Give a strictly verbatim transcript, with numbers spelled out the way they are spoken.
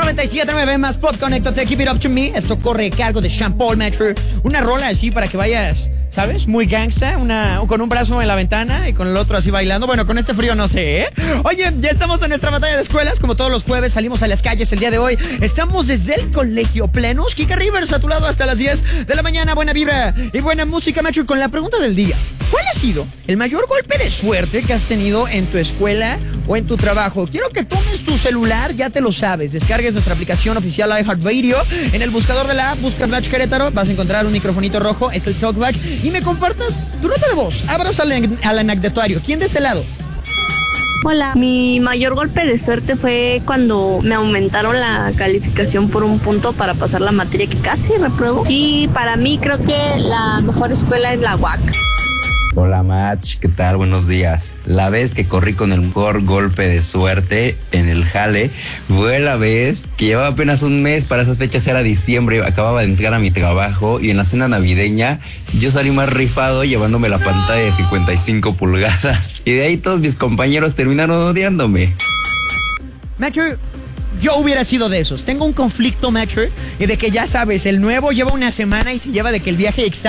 noventa y siete punto nueve más Pop, conéctate, keep it up to me. Esto corre a cargo de Sean Paul, Metro. Una rola así para que vayas, ¿sabes? Muy gangsta, una, con un brazo en la ventana y con el otro así bailando. Bueno, con este frío no sé, ¿eh? Oye, ya estamos en nuestra batalla de escuelas. Como todos los jueves salimos a las calles el día de hoy. Estamos desde el Colegio Plenus. Kika Rivers a tu lado hasta las diez de la mañana. Buena vibra y buena música, Metro. Con la pregunta del día: ¿cuál ha sido el mayor golpe de suerte que has tenido en tu escuela o en tu trabajo? Quiero que tomes tu celular, ya te lo sabes. Descargues nuestra aplicación oficial iHeartRadio. En el buscador de la app buscas Match Querétaro. Vas a encontrar un microfonito rojo, es el Talkback. Y me compartas tu nota de voz. Abras al, al anecdotario. ¿Quién de este lado? Hola, mi mayor golpe de suerte fue cuando me aumentaron la calificación por un punto para pasar la materia que casi repruebo. Y para mí creo que la mejor escuela es la U A C. Hola Match, ¿qué tal? Buenos días. La vez que corrí con el mejor golpe de suerte en el jale fue la vez que llevaba apenas un mes. Para esas fechas era diciembre, acababa de entrar a mi trabajo y en la cena navideña yo salí más rifado llevándome la pantalla de cincuenta y cinco pulgadas y de ahí todos mis compañeros terminaron odiándome. Metro, yo hubiera sido de esos. Tengo un conflicto, Metro, y de que ya sabes, el nuevo lleva una semana y se lleva de que el viaje está